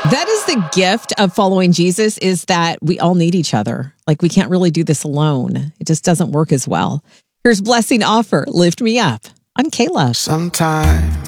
That is the gift of following Jesus, is that we all need each other. Like, we can't really do this alone. It just doesn't work as well. Here's Blessing Offor, Lift Me Up on K-Love. Sometimes